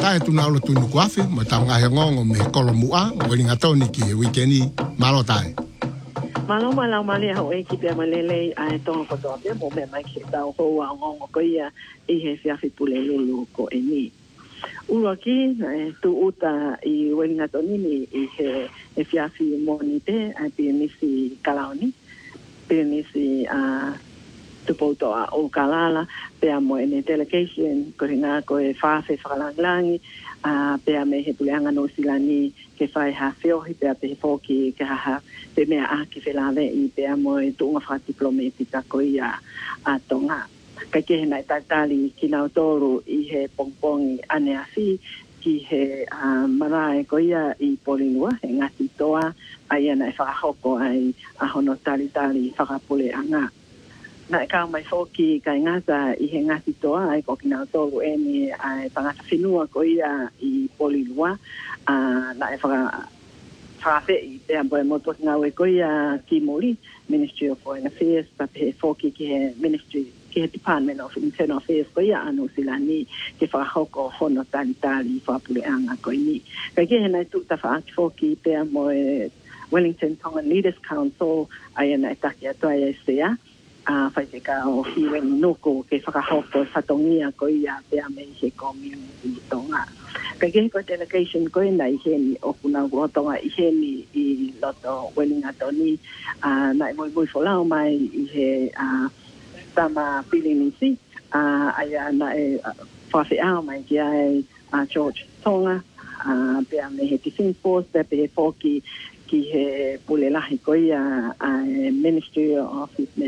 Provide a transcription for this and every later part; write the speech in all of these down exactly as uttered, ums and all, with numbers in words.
tae tu na lo tu nu kuafi ma ta nga ngongo me kolo mua o ni ngatoni ki weekend malo tae malo malo mali ho e ki pe malele ai tonga ko to pe mo me mai ki ta ho wa ngongo ko ia i he fia fi pule lulu ko e ni ua ki tu uta i weni ngatoni ni i he e fia fi moni te a pe ni si kalaoni pe ni si a tu poto a o kalala pe amo en delegation ko ringa ko e fa fe falangi a pe ame he puleanga no silani ke fai ha feo hi pe pe foki ke ha pe me a ki felave i pe amo e tu nga fa diplomatica ko ia a tonga ka ke na tatali ki na toru i he pongpongi ane asi ki he a marae ko ia i polinua e ngati toa ai na fa hoko ai a hono tali tali fa puleanga na ka mai foki ka ngata i he ngati toa ai ko kina toru e ni ai tangata finua ko ia i polilua a na e fa fa fe i te ambo e moto nga we ko ia ki mori Ministry of Foreign Affairs pa pe foki ki he Ministry ki he Department of Internal Affairs ko ia anu silani ke fa hoko hono tali tali fa puleanga ko ni ka ke na tu ta fa foki pe ambo e Wellington Tongan Leaders Council ai na takia to ai sea a fai te ka o hiwen nuku ke whakahoko whatongia ko ia pe a mei he community tonga. Ka ke ko delegation ko ina i heni o kuna uotonga i heni i loto welinga toni a na i moi moi wholao mai i he a tama pilinisi a aia na e whawhi ao mai ki ai a George Tonga a pe a mei he Defence Force pe pe he foki ki he pulelahi ko ia a Ministry of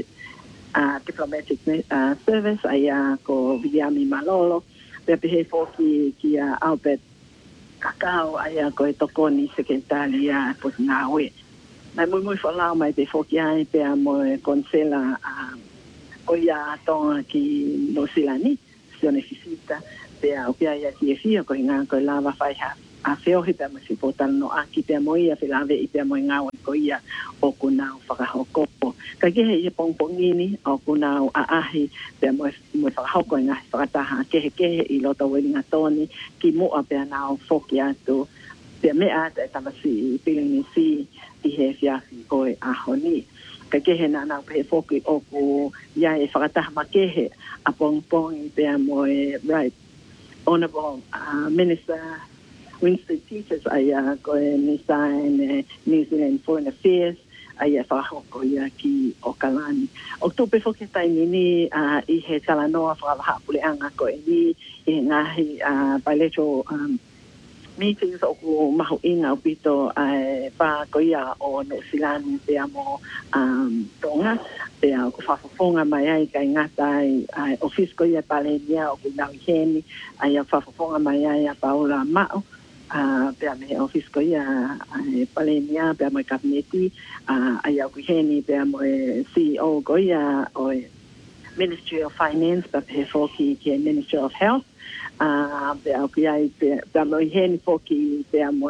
Uh, diplomatic uh, service aya ko Viviami Malolo pe pe foki ki uh, Albert Kakao aya ko tokoni sekretari ya po ngawe na muy muy falao mai pe foki ai pe amo konsela uh, o ya ton ki no silani se necesita pe o pe ya ki fia ko nga ko lava fai ha a feo hita ma si potal no aki pe mo ia fe lave i pe mo ngawe ko ia o kuna whakahoko ka ke he pongpongini o kuna a ahi pe mo mo whakahoko nga whakataha ke he ke i loto welinga toni ki mo a pe na o foki atu pe me ata e tamasi pilini si i he fiafi koe a honi ka ke he na na pe foki o ku ia e whakataha ma ke he a pongpongi pe mo e right honorable uh, minister Winston Peters aya ko ni sign New Zealand Foreign Affairs aya fa ko ia ki o kalani o to pe foki tai ni a i he talanoa fa ha pule anga ko ni i ngahi a bilateral um, meetings o ko mahu inga o pito ai pa ko ia o no silani pe amo um tonga pe a ko fa fonga mai ai ka ngata ai office ko ia palenia o ku na heni aya fa fonga mai ai a Paula Mao a pe me office ko ia e palenia pe mo kabineti a ia ku heni pe mo C E O ko ia o Ministry of Finance pe pe foki ki Ministry of Health a pe ku ia pe mo heni foki pe mo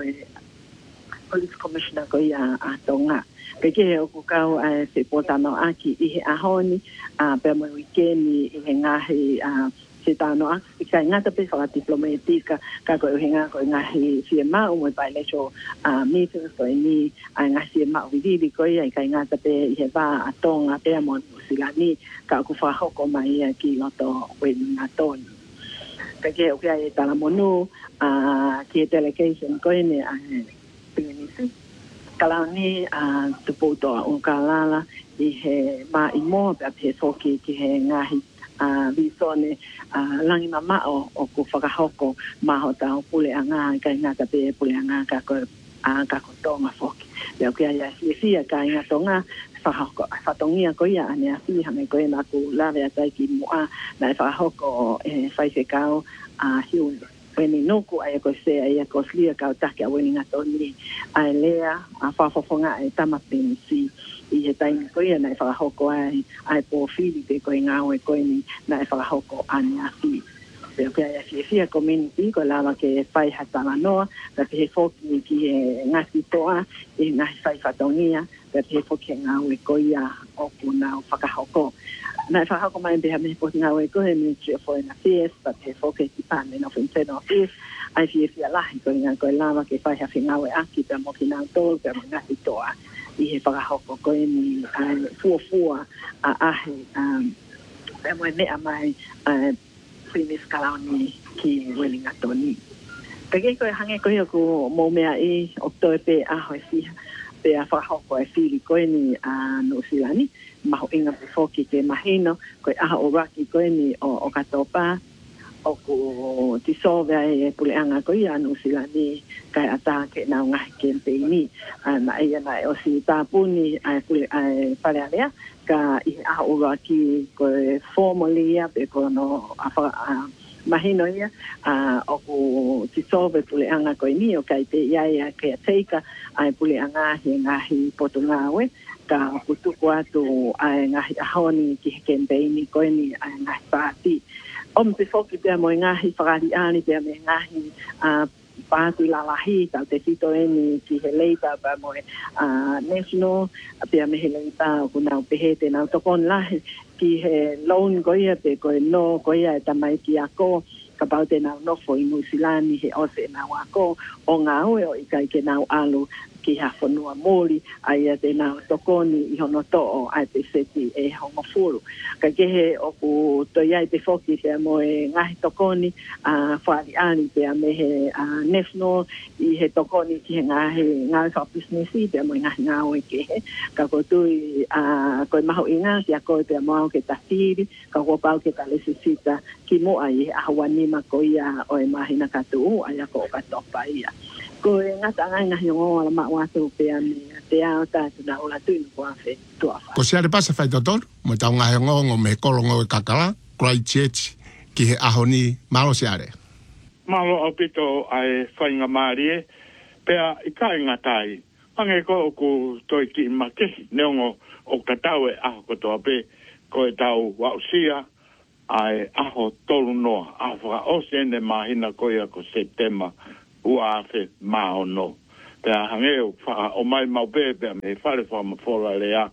Police Commissioner ko ia a tonga ke ke o ku ka a se potano aki i ahoni a pe mo weekend i ngahi a se tano a ka ngata pe fa diplomatica ka ko hinga ko ngahi si ma o mo bilateral a meetings ko ni a ngahi ma vidi ko ia ka ngata pe he va atonga pe mo silani ka ku fa hoko mai ki loto wen aton ka ke o ka e tala monu a ki delegation ko ni a pinisi kala ni a tupoto o kalala i he ma i mo pe foki ki he ngahi a visone a langi mama o o ku whakahoko maho tau pule anga ka ngata pe pule anga ka ko a ka ko tonga foki leo kia ia si si ka inga tonga whakahoko whatongia ko ia ane a si hange ko e naku lawe a taiki mua na whakahoko e whaise kao a hiu weni nuku ai ko se ai ko slia ka take a weni ngatoni ai lea a whafofonga e tamapini si i he taimi ko ia na e whakahoko ai ai po fili te ko ingawe ko ni na e whakahoko ane a si pero que ai si si a community ko lava ke fai hatala noa na te he foki ki he ngasi toa i na fai fatonia na te he foki ngawe ko ia o kuna whakahoko na fa ha ko mai be ha me po nga we ko he Ministry of Foreign Affairs but he focus Department of Internal Affairs ai fi fi la ko nga ko la ma ke fa ha fi nga we a ki pe mo ki na to pe mo nga ti to a i he fa ha ko ko ni ai fu fu a a um pe mo ne a mai Primis Kalani ki welinga toni pe ko hange ko ko mo me ai o to pe a ho si pe a fa ho ko e fili ko ni a no silani ma ho inga pe foki ke mahino ko a o raki ko ni o o katopa o ko ti so ve pule anga ko ia no silani kai ata ke na nga ke pe ni na ia na o si ta puni a pule a pale alea ka i a o raki ko formally a pe ko no a fa mahino ia a o ko ti so ve pule anga ko ni o kai te ia ia ke teika ai pule anga he ngahi potungawe ka kutuku atu ai ngahi ahoni ki kempeini ko ni ai ngahi pati om te foki pe mo ngahi whakari ani pe me ngahi a pati lalahi ta te fito eni ki he leita pa mo a national pe me he leita ko na pe he te na to kon lahi ki he loan ko ia pe ko no ko ia ta mai ki ako ka pau te na no fo i Musilani he ose na wako o ngā ue o i kai ke nau alu ki ha whanua mōri ai a te nau tokoni i hono to'o ai te seti e hongo furu. Ka kehe o ku toi ai te whoki te mo e ngahi tokoni a whaari ani te a me he national i he tokoni ki he ngahi ngahi wha business i te a mo e ngahi ngā ue kehe. Ka ko tui a koe maho i ngā ki a koe te a moa ke ta tiri ka ko pau ke ta lesisita ki mo ai a hawani ma ko ia o e mahina katu ai a ko o katopa ia. Ko e ngata ngai ngahi o ala ma watu pe ani te ao tātu na ola tui ko afe tuafa. Ko se ale pasa fai totor, mo tau ngahi ngongo me kolongo e kakala, Christchurch, ki he ahoni malo se are. Malo apito ai whainga maarie, pea i kai ngatai. Ange ko ku toi ki make, neongo o katau e aho kotoa pe, ko e tau wausia, ai aho tolu noa, aho whaka ose ene mahina koia ko September, ua afe mao no. Pea hange o wha o mai mau pe pea me whare wha ma whora lea.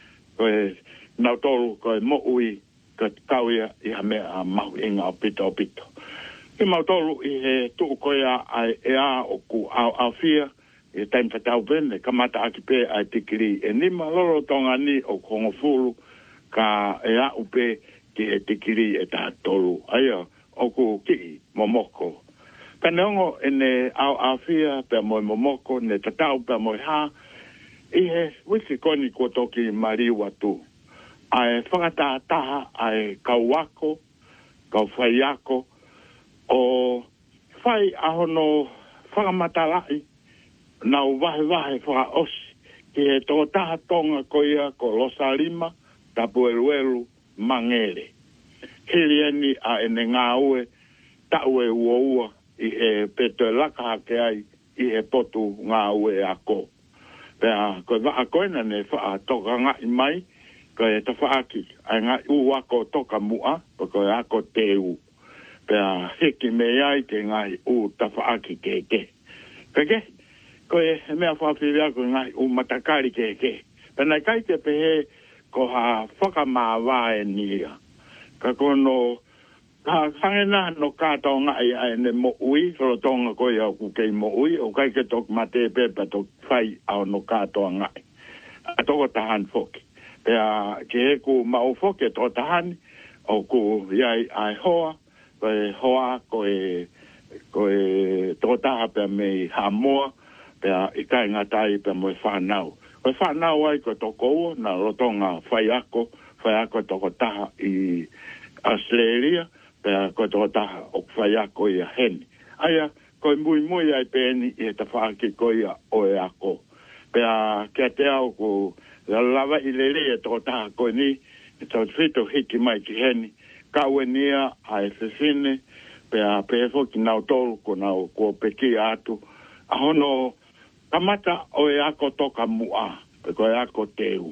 Koe nau tolu koe mo ui ka kauia i ha mea mau inga o pito o pito. I mau tolu i he tuu koe a ai e a o ku au au fia i taim whatau pene kamata aki pe ai tikiri e nima loro tonga ni o kongo fulu ka e a upe ki e tikiri e tā tolu. Aia o ku ki momoko. Kanongo ene au afia pe mo momoko ne tatau pe mo ha i he wisi koni ko toki mari watu ai whakata taha ai kauako kau whaiako o whai ahono whakamatalai nau wahe wahe whaka osi ki he tō taha tonga koia ko Losarima tapu eluelu mangere hiriani a ene ngā ue tau e ua ua i he peto laka hake ai i he potu ngā ue ako. Pea, koe wa a koena ne wha toka ngai mai, koe ta wha aki, ai ngai u wako toka mua, pa koe ako te u. Pea, heki me ai ke ngai u ta wha aki ke ke. Kake, koe mea whawhiri ako ngai u matakari ke ke. Pena kai te pehe ko ha whakamāwae nia. Ka kono ka hangena no kato ngai ai ne mo ui so tonga ko ia ku kei mo ui o kai ke tok mate pe pa tok fai au no kato ngai a toko tahan foki pe a ke ku mau foki to tahan o ku ia ai hoa ko hoa ko e ko e to taha pe me hamoa pe a i kai ngatai pe mo fa nau ko fa nau ai ko toko na rotonga fai ako fai ako toko taha i Australia pea ko tō taha o whai ako i a heni. Aia, koe mui mui ai pēni i he ta whaake ko i a oe ako. Pea kia te au ko lava i lele e tō taha koe ni, e tō whito hiki mai ki heni, kaue nia ai whiwhine, pea pea whoki nau tolu ko nau ko peki atu. A hono, kamata oe ako toka mua, pe koe ako teu.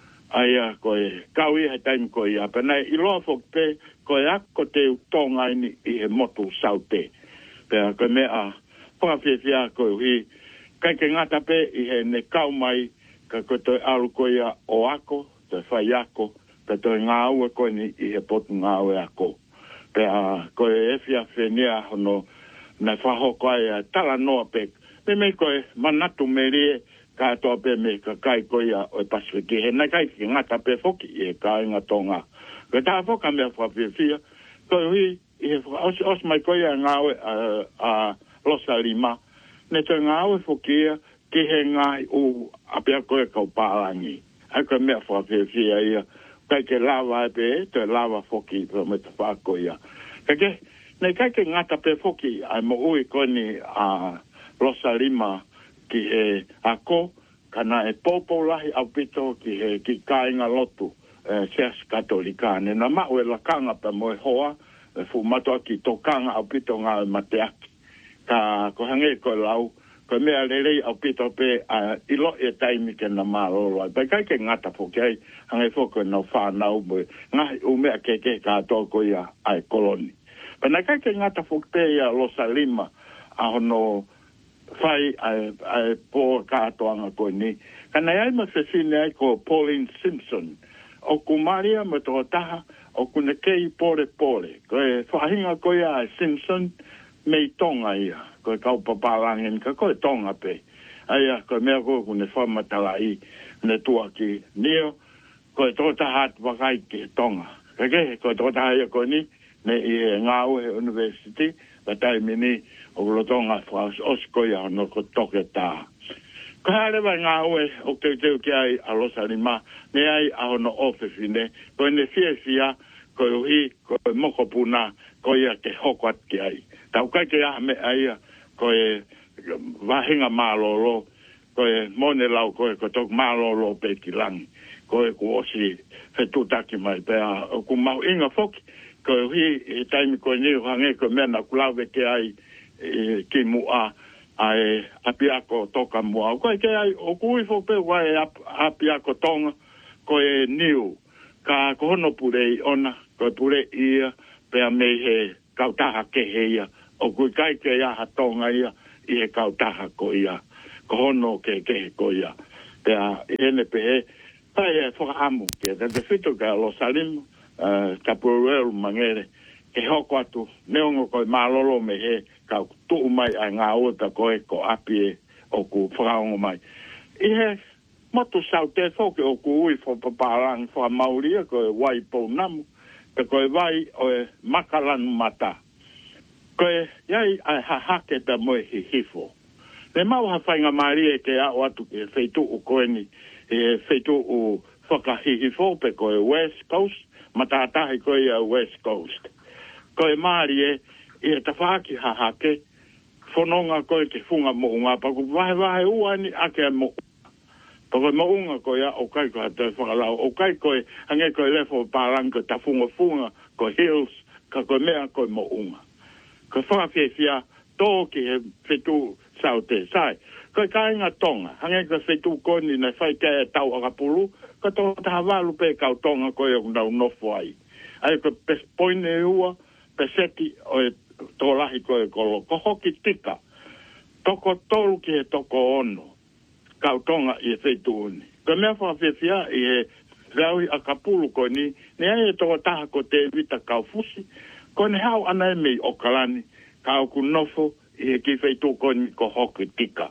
Aia, koe kaui he taimi koe ia, pe nei i loa whoki pe, koe ako te tonga ini i he motu saute. Pea koe mea, whakawhiawhia koe hui, kai ke ngata pe i he ne kau mai, ka koe toi aru koe ia o ako, toi whai ako, pe to nga o ko ni i he pot nga o ako pe a ko e fia fenia no na fa ho ko ya tala no pe me me ko manatu meri ka to pe me ka kai ko ya o pasifiki he na kai ki ngata pe foki e ka nga tonga ko ta foka me fa fia ko wi e os os mai ko ya nga a a Losa Lima ne te nga o foki ki he nga o apia ko e ka palangi a ko me fa fia ia kai ke lava pe te lava foki pe me te fa ko ya ke ne kai ke ngata pe foki ai mo ui ko ni a Losa Lima ki he ako kana e popo lahi au pito ki he ki kāinga lotu e seas katolika ne na mau e lakanga pa moe hoa e fu matua ki tokanga au pito ngā mateaki ka ko hange ko lau ko mea lelei au pito pe a ilo e taimi ke na marolo pa kai ke ngata foki ai hange foko na whanau moe ngahi u mea keke ka toko ia ai koloni pa na kai ke ngata foki pe ia Losa Lima a hono fai ai ai po ka toanga ko ni kana ai ma se sine ai ko Pauline Simpson o ku Maria mo to taha o ku ne kei pore pore ko e fahinga ko ia Simpson me tonga ia ko ka papa langen ka ko tonga pe ai ko me ko ku ne forma talai ne tua ki nio ko to taha wa kai ki tonga ke ko to taha ko ni ne i ngau university pa tai mini o lo tonga fras osko ya no ko toke ta ko hale va nga we o te te ki ai a Losa Lima ne ai a no office ne ko ne fiesia ko hi ko moko puna ko ia ke hokot ki ai tau ka ke a me ai ko e va hinga malolo ko e mone lau ko ko tok malolo pe ki lang ko e ko si fe tuta ki mai pe o ku mau inga fok ko hi e taimi ko ni hange ko mena kulave ke ai e ki mua ai apiako toka mua ko ke ai o kui fo pe wa apiako tonga ko e niu ka ko no pure ona ko pure ia pe me he kautaha ke he ia o kui kai ke ia hatonga ia i he kautaha ko ia ko no ke ke ko ia pe a ene pe he pai e fo amu ke da de fito ka Losa Lima ka pure mangere ke hoko atu neongo ko malolo me he ka tu mai a ngā ota ko e ko api e o ku whakaongo mai. I he motu sau te whoke o ku ui fo paparang wha mauria ko e wai pou namu pe ko e vai o e makalan mata. Ko e iai a hahake ta moe hi hifo. Le mau ha whainga maria ke a o atu ke feitu u koeni e feitu u whakahihifo pe ko e West Coast matatahi ko e a West Coast. Ko e marie e ta whaaki hahake whanonga koe te whunga mo unga paku wahe wahe uani ake mo paku mo unga koe a o kai koe te whakalau o kai koe hange koe lefo parang ko ta whunga whunga ko hills ka koe mea koe mo unga ko whakawhiawhia tō ki he whetu sau te sai koe kāinga tonga hange koe whetu koni na whai te e tau akapuru ko tō taha walu pe kau tonga koe o nau nofo ai ai koe pes poine ua peseti o e tōlahi koe kolo. Ko hoki tika. Toko tolu ki he toko ono. Kautonga i e wheitu uni. Ko mea whawhiawhia i he raui a kapulu ko ni. Ne ai e toko taha ko te vita kau fusi. Ko ne hau ana e mei o kalani. Kau ku nofo i he ki wheitu ko ni ko hoki tika.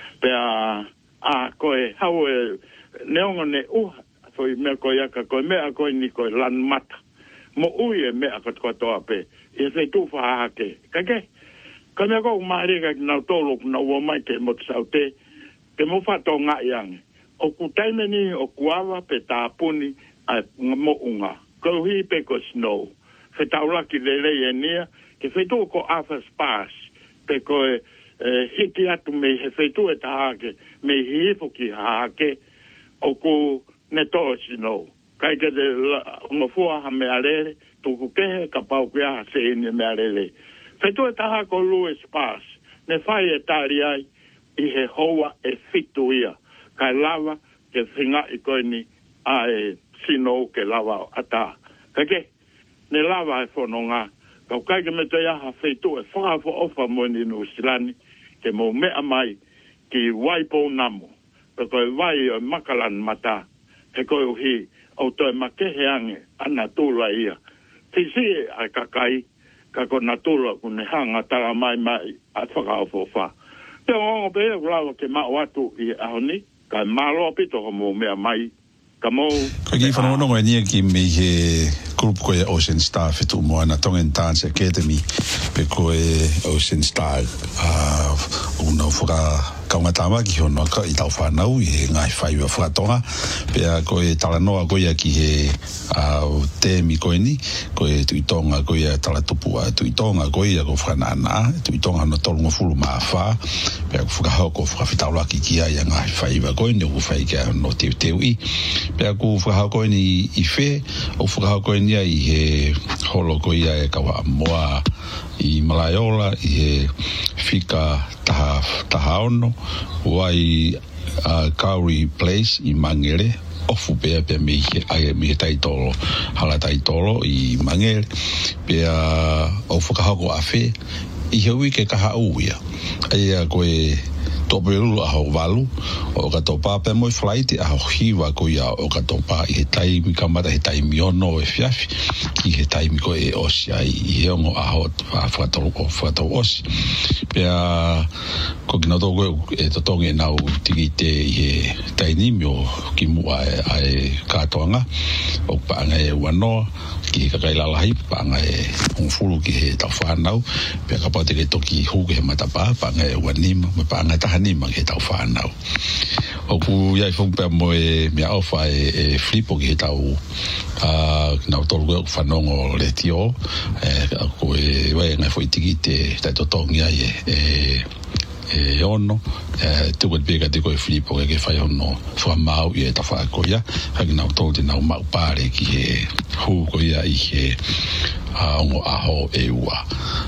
Pea a koe hau e neongo ne uha. Foi mea koe aka koe mea koe ni koe lan mata. Mo ui e mea katoa toa pe. I se tu whahake. Kake? Ka mea kou maari ka ki nau tōlo ku nau o mai ke mo tsau te. Ke mo whato ngā iangi. O ku taimeni o kuawa pe tāpuni a mo unga. Kou hi pe ko snow. Fe taulaki lele e nia. Ke whetu ko awha spas. Pe ko e hiki atu me he whetu e tahake. Me hifo ki hake. O ku ne tō snow. Kai ke te ngofua ha mea lele. Tuku kehe ka pau kia ha se ini mea lele. Whetu e taha ko Louis Pass. Ne whai e tari ai i he hoa e fitu ia. Kai lava ke whinga i koe ni a e sino ke lava ata. Kake, ne lava e whanonga. Kau kai ke me te aha whetu e whakafo ofa moni no silani. Ke mo mea mai ki waipo namo. Pe koe vai o makalan mata. he koe uhi o toi make he ange ana tula ia. Tisi ai kakai ka ko na tula kune hanga tala mai mai a whakao fofa. Te ongo pe e ulawa ke ma watu i ahoni ka malo pito ko mo mea mai ka mo. Ko ki whanau nongo e nia ki me he grupo koe Ocean Star fitu mo ana Tongan Dance Academy pe koe Ocean Star uh, una whaka kaunga tama ki hono ka i tau whanau i he ngai whai wa whakatonga pea koe talanoa koe ki he uh, temi koe ni koe tuitonga koe talatupua tuitonga koe a ko whanana tuitonga no tolunga fulu maa wha pea ko whakahau ko whakawhitaula ki kia i a ngai whai wa koe ni o whai kia no teu teu i pea ko whakahau koe ni i whe o whakahau koe ni i he holo koe e kawa moa i Malaiola i he whika taha, taha ono wai uh, Kauri Place i Mangere ofu pea pea me he ai me he taitolo hala taitolo i Mangere pea o whakahako a whe i he wike kaha uia ai a koe topelu a ho valu o ka topa pe mo flight a ho hiwa ko ia o ka topa i he taimi kamata he taimi ono e fiafi i he taimi ko e osi ai i ongo a ho a fato o fato osi pe a ko kino to e to tonge na u tiki te i he taini mio ki mu ai ai ka tonga o pa ngai wano ki ka kai la lai pa ngai un fulu ki he ta fanau pe ka pa te ke toki hu ke mata pa pa ngai wanim pa ngai ta ni mang he tau whanau. O ku iai whong pia mo e mea ofa e, e flipo ki he tau uh, nau tolu koe whanongo le tio e ko e wai ngai fwoi tiki te tai totongi ai e, e e ono e tuku te peka te koe flipo ke ke whai ono whamau i e ta whaakoia haki nau tolu te nau mau pare ki he hu koia i he uh, ongo aho e ua.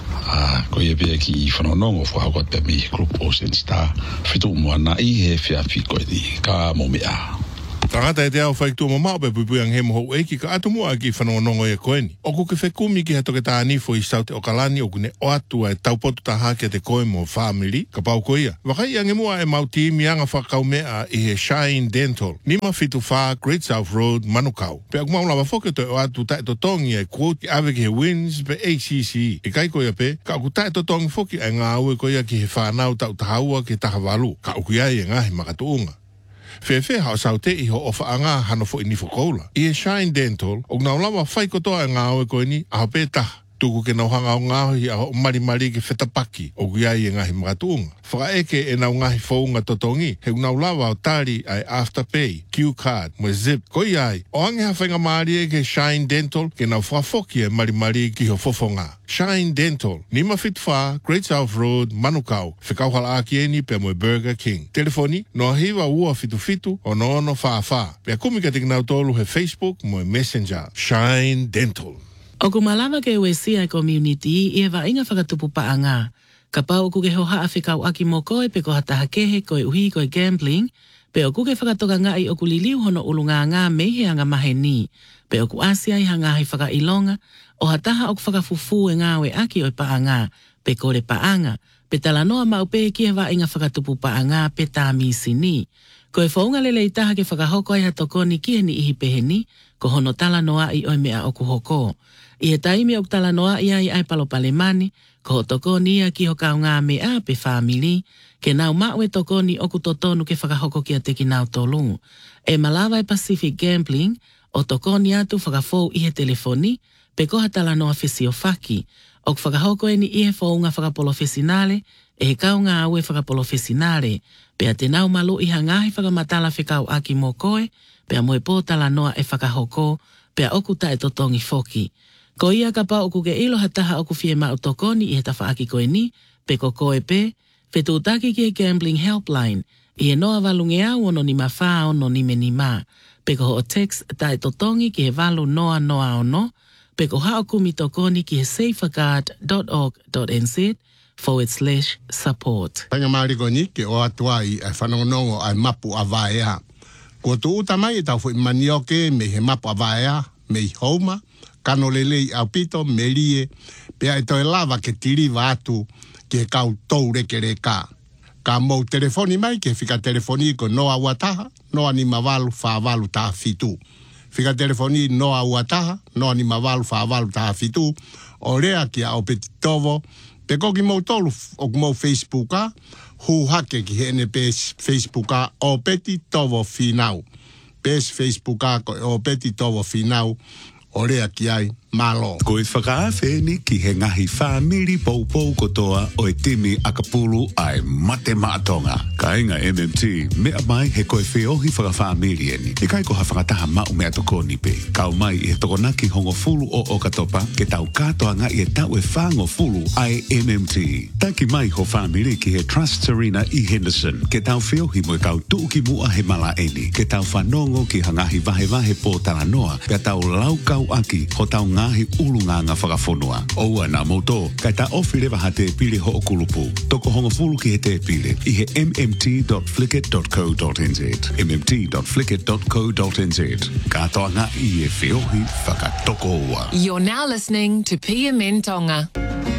Ah, ko ye be ki whanonongo whakakot pe mi Group Ocean Star whitu moana i he whiawhi koe ni ka mo mea. Tangata e te au whaiktua mo mau pe pupuang he moho e ki ka atu mua ki whanonongo e koe ni. O ku ke whekumi ki hato ke tā nifo i saute o kalani o kune o atua e taupotu taha ke te koe mo family ka pau koia. Wakai ange mua e mau timi anga whakau mea i he Shine Dental. Nima fitu wha Great South Road Manukau. Pe aku maula wafoke to o atu tae to tongi e quote ave ki he wins pe A C C. E kai koia pe ka aku tae to tongi foki e ngā ue koia ki he whanau tau tahaua ki taha walu. Ka uku iai e ngahi makatuunga. Fefe hao sau te iho o whaanga hano fo ini fokoula. I e Shine Dental, o ngau lawa whai kotoa e ngā oe koe ni, aho pētaha. Tuku ke nau hanga o ngāhi aho mari mari ke whetapaki, o guiai e ngahi makatuunga. Whaka eke e nau ngahi whaunga totongi, he ngau lawa o tari ai Afterpay, Q-Card, mo Zip. Ko iai, o ange hawhainga maari e ke Shine Dental, ke nau whafoki e mari mari ki ho fofonga. Shine Dental, Nima Fit Wha, Great South Road, Manukau, Whikauhala aki eni pe mo Burger King. Telefoni, no hiwa ua fitu fitu, o no ono wha wha. Pea kumika te nau tolu he Facebook, mo Messenger. Shine Dental. O ku malawa ke uesia e community i e wa inga whakatupu paanga. Ka pau ku ke hoha a whikau aki mo koe pe ko hataha kehe koe uhi koe gambling, pe o ku ke whakatoka ngai o ku liliu hono ulunga ngā mehe anga mahe ni, pe o ku asia i hanga hai whakailonga, o hataha o ku whakafufu e ngā we aki o paanga, pe kore paanga, pe talanoa mau pe ki e wa inga whakatupu paanga pe tā misi ni. Ko e whaunga lele i taha ke whakahoko ai hatokoni ki he ni ihi pehe ni, ko hono talanoa i oi mea o ku hoko. I he taimi o ku talanoa i ai ai palo palemani, ko ho tokoni ia ki ho kau ngā mea pe whamili, ke nau maue tokoni o ku totonu ke whakahoko ki a teki nau tolu. E malawa e Pacific Gambling, o tokoni atu whakafou i he telefoni, pe koha talanoa whesi o whaki, o ku whakahoko e ni i he whaunga whakapolo whesinale, e he kau ngā aue whakapolo whesinale, pe a te nau malu i hangahi whakamatala whekau aki mo koe, pe a moe pō talanoa e whakahoko, pe a oku tae totongi foki. Ko ia ka pa oku ke ilo hataha oku fie mau tokoni i he tafa aki koe ni, pe ko koe pe, whetu utaki ki he gambling helpline, i he noa valunge au ono ni mawha ono ni me ni ma, pe ko ho text tae totongi ki he valu noa noa ono, pe ko hao kumi tokoni ki he safeguard dot org dot n z forward slash support. Panga maari ko ni ke o atua i e whanongonongo ai mapu a vaea. Ko tu utamai e tau fu i manioke me he mapu a vaea, me i hauma, kano lele i au pito, me rie, pea e toi lava ke tiri watu ki he kau tau reke reka. Ka mo telefoni mai ke fika telefoni ko noa wataha, noa ni mavalu fa valu ta fitu. Fika telefoni noa wataha, noa ni mavalu fa valu ta fitu. O rea ki a o peti tovo, pe koki mo tolu o mo Facebooka, hu hake ki hene pe Facebooka o peti tovo finau. Pes Facebooka ko o peti tovo finau, o rea ki ai malo. Ko e whakaafe ni ki he ngahi whamiri poupou kotoa o e timi akapulu ai mate maatonga. Ka inga M M T, mea mai he koe whiohi whakawhamiri eni. E kai ko ha whakataha mau mea toko nipe. Kau mai e tokonaki hongo fulu o o katopa, ke tau katoa nga i e tau e whango fulu ai M M T. Taki mai ho whamiri ki he Trust Serena E. Henderson, ke tau whiohi mo e kau tuuki mua he mala eni. Ke tau whanongo ki hangahi vahe vahe po tala noa, ke tau lau kau aki ho tau nga hi ulunga nga whakafonua. Oua nā moto, kai ta ofi lewa ha te pile ho o kulupu. Toko hongo fulu ki he te pile, i he m m t dot flickr dot co dot n z. m m t dot flickr dot co dot n z. Katoa nga i e whiohi whakatoko ua. You're now listening to P M N Tonga.